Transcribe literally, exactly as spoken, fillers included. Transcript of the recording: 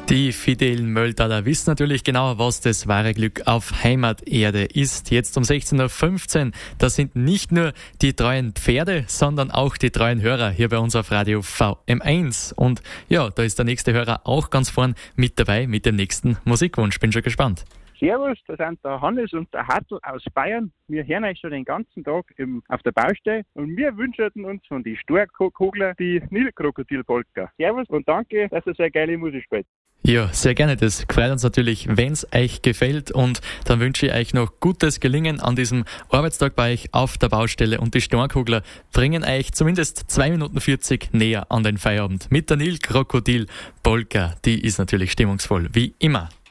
Die fidelen Mölltaler wissen natürlich genau, was das wahre Glück auf Heimaterde ist. Jetzt um sechzehn Uhr fünfzehn, das sind nicht nur die treuen Pferde, sondern auch die treuen Hörer hier bei uns auf Radio V M eins. Und ja, da ist der nächste Hörer auch ganz vorn mit dabei mit dem nächsten Musikwunsch. Bin schon gespannt. Servus, da sind der Hannes und der Hartl aus Bayern. Wir hören euch schon den ganzen Tag im, auf der Baustelle und wir wünschen uns von die Storkogler die Nilkrokodilpolka. Servus und danke, dass ihr so eine geile Musik spielt. Ja, sehr gerne. Das freut uns natürlich, wenn es euch gefällt. Und dann wünsche ich euch noch gutes Gelingen an diesem Arbeitstag bei euch auf der Baustelle. Und die Stornkogler bringen euch zumindest zwei Minuten vierzig näher an den Feierabend. Mit der Nilkrokodilpolka. Die ist natürlich stimmungsvoll, wie immer.